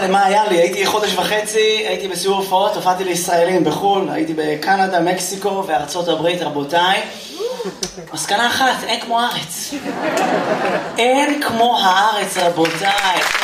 מה היה לי? הייתי חודש וחצי, הייתי בסיור הופעות, הופעתי לישראלים בחו"ל, הייתי בקנדה, מקסיקו וארצות הברית, רבותיי. מסקנה אחת, אין כמו הארץ. אין כמו הארץ, רבותיי.